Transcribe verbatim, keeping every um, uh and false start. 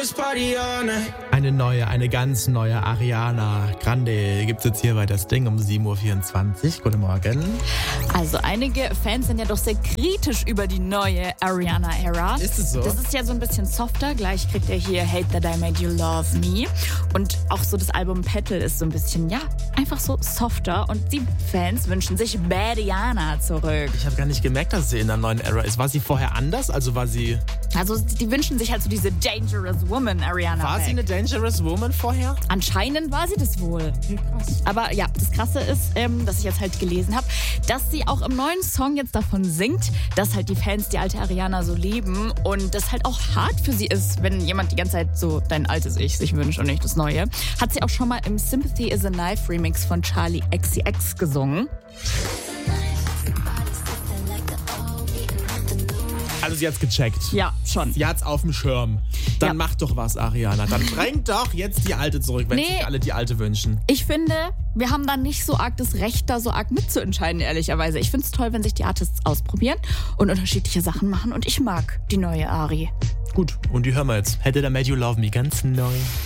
let's party all night. Eine neue, eine ganz neue Ariana Grande gibt's jetzt hier bei das Ding um sieben Uhr vierundzwanzig. Guten Morgen. Also einige Fans sind ja doch sehr kritisch über die neue Ariana-Ära. Ist es so? Das ist ja so ein bisschen softer. Gleich kriegt er hier Hate That I Made You Love Me. Und auch so das Album Petal ist so ein bisschen, ja, einfach so softer. Und die Fans wünschen sich Badiana zurück. Ich habe gar nicht gemerkt, dass sie in der neuen Ära ist. War sie vorher anders? Also war sie... Also die wünschen sich halt so diese Dangerous Woman Ariana. War back. sie eine Dangerous Woman vorher? Anscheinend war sie das wohl. Krass. Aber ja, das Krasse ist, ähm, dass ich jetzt halt gelesen habe, dass sie auch im neuen Song jetzt davon singt, dass halt die Fans die alte Ariana so lieben und das halt auch hart für sie ist, wenn jemand die ganze Zeit so dein altes Ich sich wünscht und nicht das Neue. Hat sie auch schon mal im Sympathy is a Knife Remix von Charlie X C X gesungen. Also sie hat's gecheckt. Ja, schon. Sie hat's auf dem Schirm. Dann Ja. mach doch was, Ariana. Dann bring doch jetzt die alte zurück, wenn Nee. sich alle die alte wünschen. Ich finde, wir haben da nicht so arg das Recht, da so arg mitzuentscheiden, ehrlicherweise. Ich finde es toll, wenn sich die Artists ausprobieren und unterschiedliche Sachen machen und ich mag die neue Ari. Gut, und die hören wir jetzt. Hate That I Made You Love Me, ganz neu.